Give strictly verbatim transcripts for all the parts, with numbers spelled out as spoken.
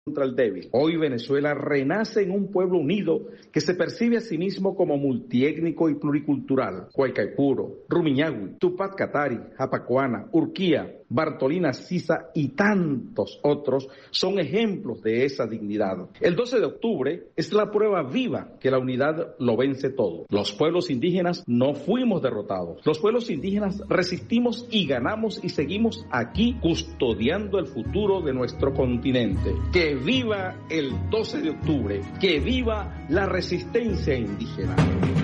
contra el débil. Hoy Venezuela renace en un pueblo unido que se percibe a sí mismo como multiétnico y pluricultural. Guaycaipuro, Rumiñahui, Tupac Katari, Japacoana, Urquía, Bartolina Sisa y tantos otros son ejemplos de esa dignidad. El doce de octubre es la prueba viva que la unidad lo vence todo. Los pueblos indígenas no fuimos derrotados. Los pueblos indígenas resistimos y ganamos y seguimos aquí custodiando el futuro de nuestro continente. ¡Que viva el doce de octubre! ¡Que viva la resistencia indígena!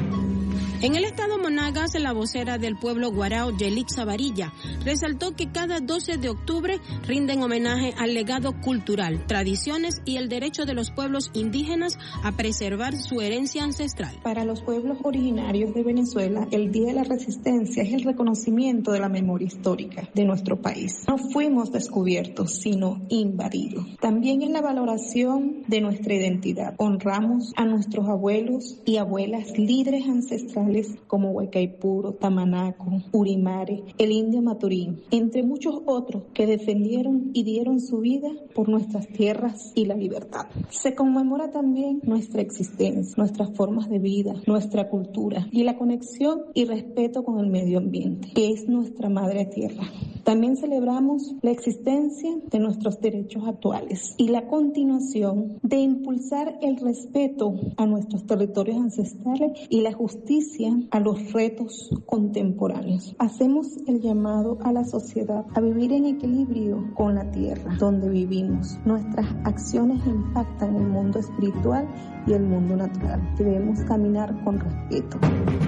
En el estado Monagas, la vocera del pueblo guarao, Yelixa Varilla, resaltó que cada doce de octubre rinden homenaje al legado cultural, tradiciones y el derecho de los pueblos indígenas a preservar su herencia ancestral. Para los pueblos originarios de Venezuela, el Día de la Resistencia es el reconocimiento de la memoria histórica de nuestro país. No fuimos descubiertos, sino invadidos. También es la valoración de nuestra identidad. Honramos a nuestros abuelos y abuelas líderes ancestrales como Guaycaipuro, Tamanaco, Urimare, el indio Maturín, entre muchos otros que defendieron y dieron su vida por nuestras tierras y la libertad. Se conmemora también nuestra existencia, nuestras formas de vida, nuestra cultura y la conexión y respeto con el medio ambiente, que es nuestra madre tierra. También celebramos la existencia de nuestros derechos actuales y la continuación de impulsar el respeto a nuestros territorios ancestrales y la justicia a los retos contemporáneos. Hacemos el llamado a la sociedad a vivir en equilibrio con la tierra donde vivimos. Nuestras acciones impactan el mundo espiritual y el mundo natural. Debemos caminar con respeto.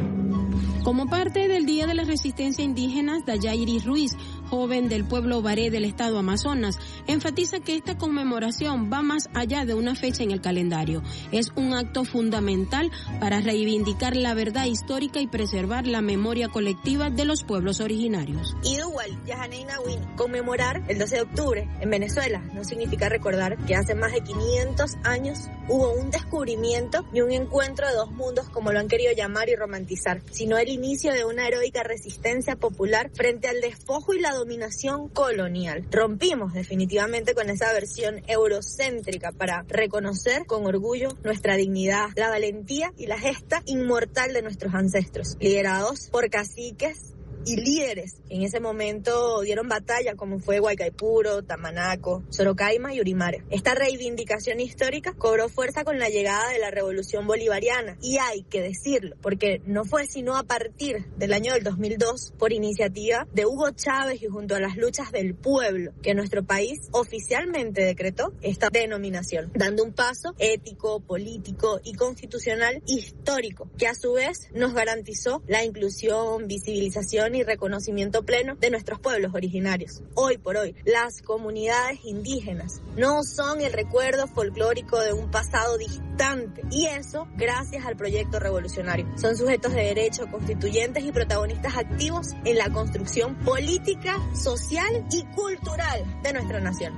Como parte del Día de la Resistencia Indígena, Dayairi Ruiz, joven del pueblo Baré del estado Amazonas, enfatiza que esta conmemoración va más allá de una fecha en el calendario. Es un acto fundamental para reivindicar la verdad histórica y preservar la memoria colectiva de los pueblos originarios. Igual, Yahaneina-Win, conmemorar el doce de octubre en Venezuela no significa recordar que hace más de quinientos años hubo un descubrimiento y un encuentro de dos mundos, como lo han querido llamar y romantizar, sino el inicio de una heroica resistencia popular frente al despojo y la dominación colonial. Rompimos definitivamente con esa versión eurocéntrica para reconocer con orgullo nuestra dignidad, la valentía y la gesta inmortal de nuestros ancestros, liderados por caciques y líderes que en ese momento dieron batalla, como fue Guaycaipuro, Tamanaco, Sorocaima y Urimare. Esta reivindicación histórica cobró fuerza con la llegada de la Revolución Bolivariana, y hay que decirlo, porque no fue sino a partir del año del dos mil dos, por iniciativa de Hugo Chávez y junto a las luchas del pueblo, que nuestro país oficialmente decretó esta denominación, dando un paso ético, político y constitucional histórico, que a su vez nos garantizó la inclusión, visibilización y reconocimiento pleno de nuestros pueblos originarios. Hoy por hoy, las comunidades indígenas no son el recuerdo folclórico de un pasado distante, y eso gracias al proyecto revolucionario. Son sujetos de derecho, constituyentes y protagonistas activos en la construcción política, social y cultural de nuestra nación.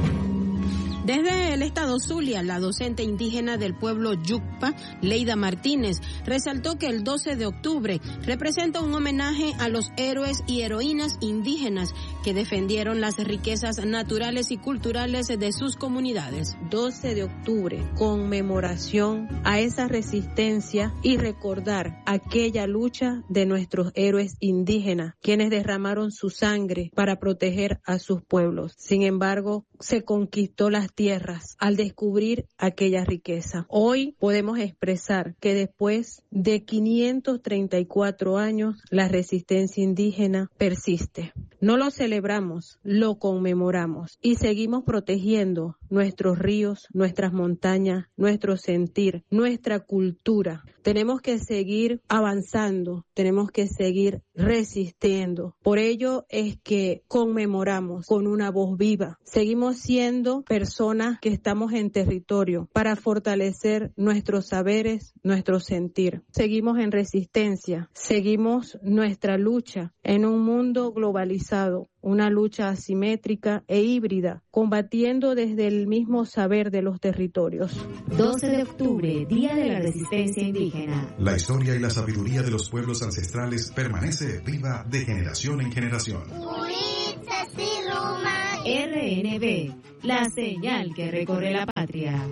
Desde el estado Zulia, la docente indígena del pueblo Yucpa, Leida Martínez, resaltó que el doce de octubre representa un homenaje a los héroes y heroínas indígenas que defendieron las riquezas naturales y culturales de sus comunidades. doce de octubre, conmemoración a esa resistencia y recordar aquella lucha de nuestros héroes indígenas, quienes derramaron su sangre para proteger a sus pueblos. Sin embargo, se conquistó las tierras al descubrir aquella riqueza. Hoy podemos expresar que después de quinientos treinta y cuatro años, la resistencia indígena persiste. No lo celebramos, lo conmemoramos y seguimos protegiendo nuestros ríos, nuestras montañas, nuestro sentir, nuestra cultura. Tenemos que seguir avanzando, tenemos que seguir resistiendo. Por ello es que conmemoramos con una voz viva. Seguimos siendo personas que estamos en territorio para fortalecer nuestros saberes, nuestro sentir. Seguimos en resistencia, seguimos nuestra lucha en un mundo globalizado, una lucha asimétrica e híbrida, combatiendo desde el mismo saber de los territorios. doce de octubre, Día de la Resistencia Indígena. La historia y la sabiduría de los pueblos ancestrales permanece viva de generación en generación. R N B, la señal que recorre la patria.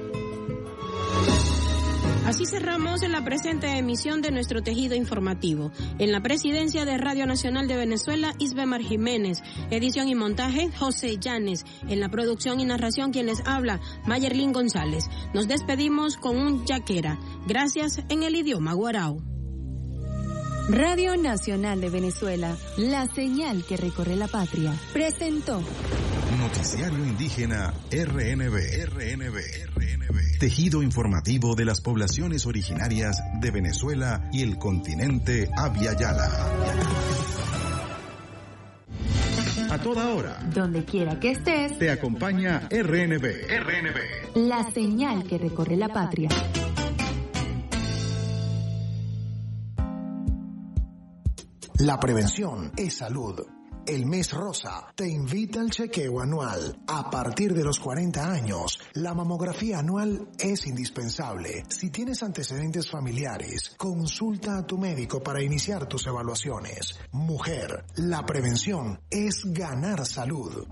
Así cerramos en la presente emisión de nuestro tejido informativo. En la presidencia de Radio Nacional de Venezuela, Isbemar Jiménez. Edición y montaje, José Llanes. En la producción y narración, quien les habla, Mayerlin González. Nos despedimos con un yaquera. Gracias en el idioma guarao. Radio Nacional de Venezuela, la señal que recorre la patria, presentó Noticiario Indígena R N B. R N B. R N B. Tejido informativo de las poblaciones originarias de Venezuela y el continente Abya Yala. A toda hora, donde quiera que estés, te acompaña R N B. R N B. La señal que recorre la patria. La prevención es salud. El Mes Rosa te invita al chequeo anual. A partir de los cuarenta años, la mamografía anual es indispensable. Si tienes antecedentes familiares, consulta a tu médico para iniciar tus evaluaciones. Mujer, la prevención es ganar salud.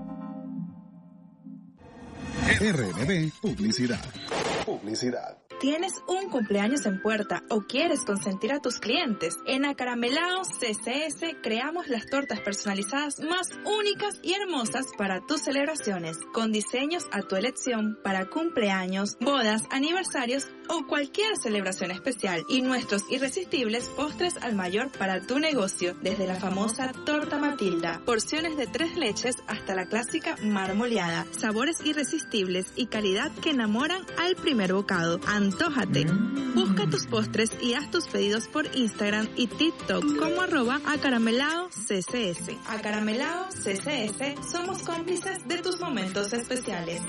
R N B Publicidad. Publicidad. ¿Tienes un cumpleaños en puerta o quieres consentir a tus clientes? En Acaramelao C C S creamos las tortas personalizadas más únicas y hermosas para tus celebraciones, con diseños a tu elección para cumpleaños, bodas, aniversarios o cualquier celebración especial, y nuestros irresistibles postres al mayor para tu negocio, desde la famosa torta Matilda, porciones de tres leches hasta la clásica marmoleada, sabores irresistibles y calidad que enamoran al primer bocado. Antójate. Busca tus postres y haz tus pedidos por Instagram y TikTok como arroba acaramelao C C S. Acaramelao C C S, somos cómplices de tus momentos especiales.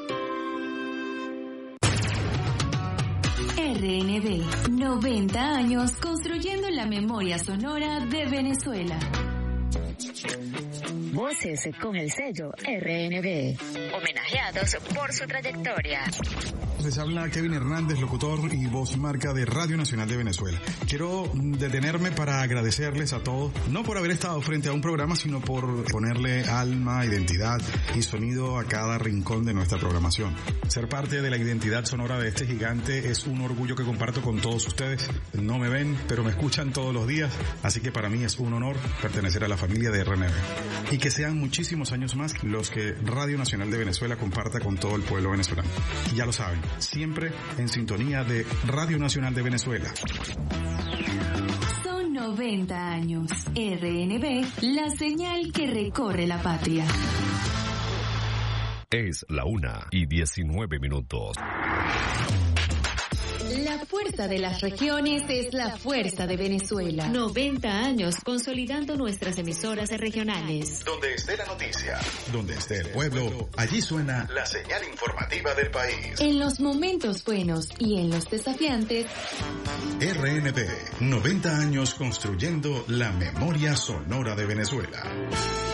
R N B, noventa años construyendo la memoria sonora de Venezuela. Voces con el sello R N B, homenajeados por su trayectoria. Les habla Kevin Hernández, locutor y voz marca de Radio Nacional de Venezuela. Quiero detenerme para agradecerles a todos, no por haber estado frente a un programa, sino por ponerle alma, identidad y sonido a cada rincón de nuestra programación. Ser parte de la identidad sonora de este gigante es un orgullo que comparto con todos ustedes. No me ven, pero me escuchan todos los días, así que para mí es un honor pertenecer a la familia de R N B. Y que sean muchísimos años más los que Radio Nacional de Venezuela comparta con todo el pueblo venezolano. Y ya lo saben, siempre en sintonía de Radio Nacional de Venezuela. Son noventa años. R N B, la señal que recorre la patria. Es la una y diecinueve minutos. La fuerza de las regiones es la fuerza de Venezuela. noventa años consolidando nuestras emisoras regionales. Donde esté la noticia, donde esté el pueblo, allí suena la señal informativa del país. En los momentos buenos y en los desafiantes. R N B, noventa años construyendo la memoria sonora de Venezuela.